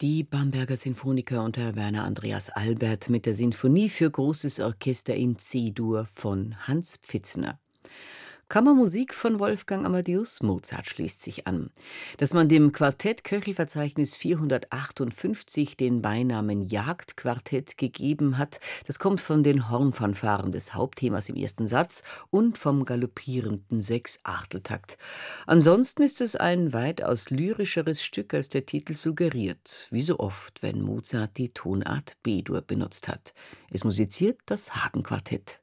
Die Bamberger Sinfoniker unter Werner Andreas Albert mit der Sinfonie für großes Orchester in C-Dur von Hans Pfitzner. Kammermusik von Wolfgang Amadeus Mozart schließt sich an. Dass man dem Quartett Köchelverzeichnis 458 den Beinamen Jagdquartett gegeben hat, das kommt von den Hornfanfaren des Hauptthemas im ersten Satz und vom galoppierenden Sechsachteltakt. Ansonsten ist es ein weitaus lyrischeres Stück, als der Titel suggeriert, wie so oft, wenn Mozart die Tonart B-Dur benutzt hat. Es musiziert das Hagen-Quartett.